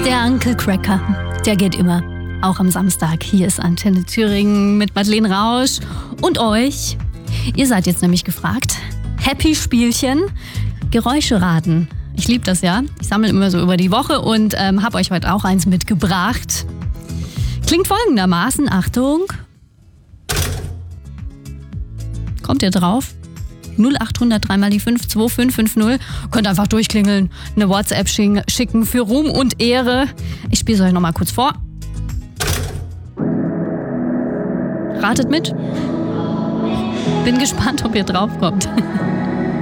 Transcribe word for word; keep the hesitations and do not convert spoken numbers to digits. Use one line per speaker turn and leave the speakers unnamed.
Der Uncle Cracker, der geht immer. Auch am Samstag. Hier ist Antenne Thüringen mit Madeleine Rausch und euch. Ihr seid jetzt nämlich gefragt. Happy Spielchen. Geräusche raten. Ich liebe das ja. Ich sammle immer so über die Woche und ähm, habe euch heute auch eins mitgebracht. Klingt folgendermaßen. Achtung. Kommt ihr drauf? null acht hundert drei mal die fünf zwei fünf fünf null. Könnt einfach durchklingeln, eine WhatsApp schicken für Ruhm und Ehre. Ich spiele es euch nochmal kurz vor. Ratet mit. Bin gespannt, ob ihr drauf kommt.